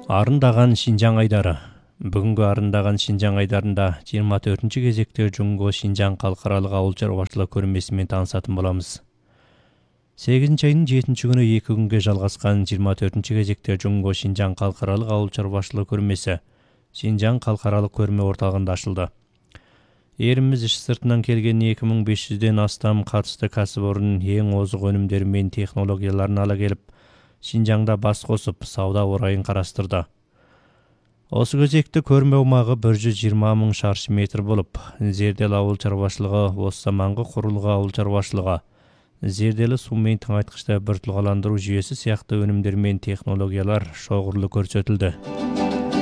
Арындаған Шинжаң айдары. Бүгінгі арындаған Шинжаң айдарында 24-ші кезекте Жумго Шинжаң халықаралық ауыл шаруашылығы көрмесімен танысатын боламыз. 8-ші айдың 7-ші күні 2 күнге жалғасқан 24-ші кезекте Жумго Шинжаң халықаралық ауыл шаруашылығы көрмесі Шинжаң халықаралық көрме орталығында ашылды. Еліміз іш сыртынан келген 2500-ден астам қатысты кәсіпорын ең озық өнімдері мен технологияларын ала келіп, Шинжаңда бас қосып, сауда орайын қарастырды. Осы кезекте көрме аумағы 120 мың шаршы метр болып, зерделі ауыл шаруашылығы, осы заманғы құрылғы ауыл шаруашылығы, зерделі су мен тыңайтқышты біртұлғаландыру жүйесі сияқты өнімдер мен технологиялар шоғырлы көрсетілді.